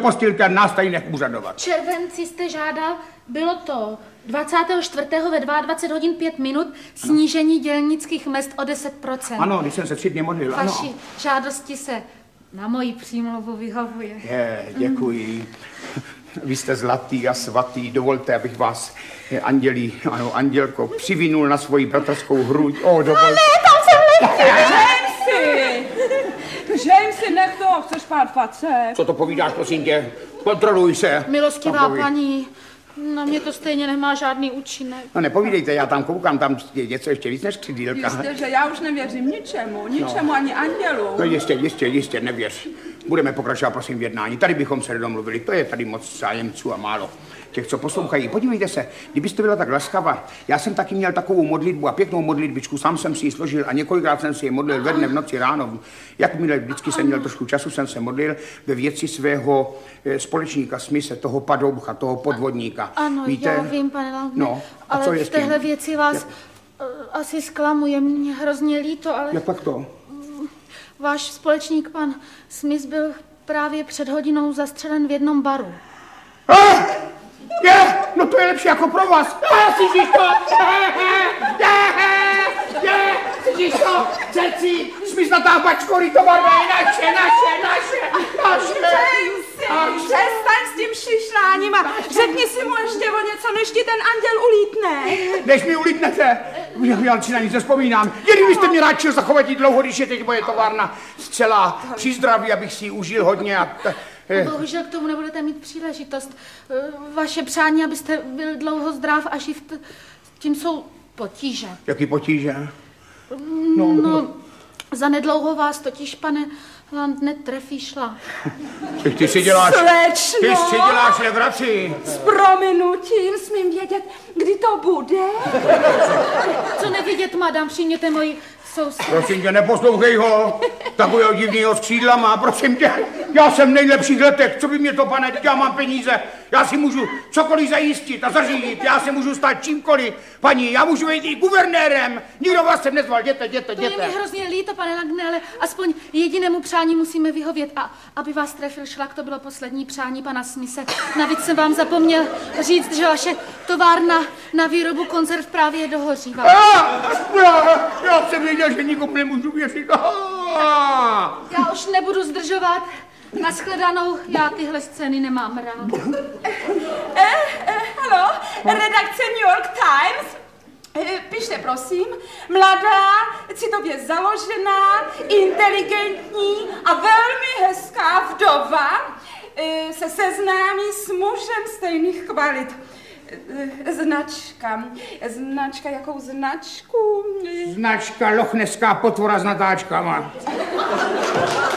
postýlky a nás tady nech úřadovat. Červenci jste žádal, bylo to 24. ve 22 hodin 5 minut, snížení dělnických mezd o 10%. Ano, když jsem se 3 dny modlil, ano. Vaši žádosti se na moji přímluvu vyhovuje. Děkuji. Vy jste zlatý a svatý, dovolte, abych vás, andělko, přivinul na svoji bratrskou hruď. Dovolte. Ale tam jsem Jamesy, nech to, chceš pát facet. Co to povídáš, prosím tě? Kontroluj se. Milostivá paní, na mě to stejně nemá žádný účinek. No nepovídejte, já tam koukám, tam je něco ještě víc než křidýlka. Jistě, že já už nevěřím ničemu, ani andělu. No jistě, nevěř. Budeme pokračovat, prosím, v jednání. Tady bychom se domluvili, to je tady moc zájemců a málo těch, co poslouchají. Podívejte se, kdybyste byla tak laskavá, já jsem taky měl takovou modlitbu a pěknou modlitbičku, sám jsem si ji složil a několikrát jsem si ji modlil ve dne, v noci, ráno. Jakmile vždycky jsem měl trošku času, jsem se modlil ve věci svého společníka Smise, toho padoucha, toho podvodníka. Ano, víte? já vím, pane Lange, no, ale v téhle věci vás asi zklamu, je mě hrozně líto, ale... Jak pak to? Váš společník, pan Smith, byl právě před hodinou zastřelen v jednom baru. No to je lepší jako pro vás. Slyšíš to? Slyšíš to? Celci, Smith natáhl bačkory, to barva je naše. Přestaň s tím šišláním a řekni si mu ještě o něco, než ti ten anděl ulítne. Než mi ulítnete? Já si na nic nespomínám. Jen byste mě ráčil zachovat dlouho, když je teď moje továrna zcela při zdraví, abych si ji užil hodně a... Bohužel k tomu nebudete mít příležitost. Vaše přání, abyste byl dlouho zdrav a živ, tím jsou potíže. Jaký potíže? No, zanedlouho vás totiž, pane Land, netrefí šlak. Ty si děláš... Slečno! Ty si děláš legraci. S prominutím smím vědět, kdy to bude? Co nevidět, madam, přijměte moji soused. Prosím tě, neposlouchej ho. Takového divného skřídla má, prosím tě. Já jsem v nejlepších letech, co by mě to, pane, já mám peníze. Já si můžu cokoliv zajistit a zařídit. Já se můžu stát čímkoliv. Paní, já můžu být i guvernérem. Nikdo vás sem nezval, jděte. To je mi hrozně líto, pane Lange, ale aspoň jedinému přání musíme vyhovět. A aby vás trefil šlak, to bylo poslední přání pana Smise. Navíc jsem vám zapomněl říct, že vaše továrna na výrobu konzerv právě dohořívá. Já jsem věděl, že nikomu nemůžu věřit. Já už nebudu zdržovat. Nashledanou, já tyhle scény nemám rád. Halo, redakce New York Times. Pište, prosím. Mladá, citově založená, inteligentní a velmi hezká vdova se seznámí s mužem stejných kvalit. Značka, jakou značku? Značka lochneská potvora s natáčkama.